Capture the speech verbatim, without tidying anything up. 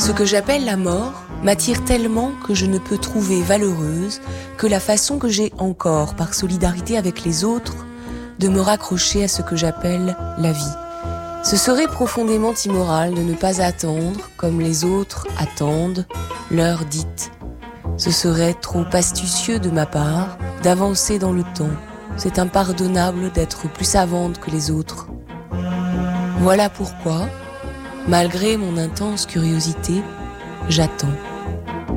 Ce que j'appelle la mort m'attire tellement que je ne peux trouver valeureuse que la façon que j'ai encore, par solidarité avec les autres, de me raccrocher à ce que j'appelle la vie. Ce serait profondément immoral de ne pas attendre, comme les autres attendent, l'heure dite. Ce serait trop astucieux de ma part d'avancer dans le temps. C'est impardonnable d'être plus savante que les autres. Voilà pourquoi, malgré mon intense curiosité, j'attends.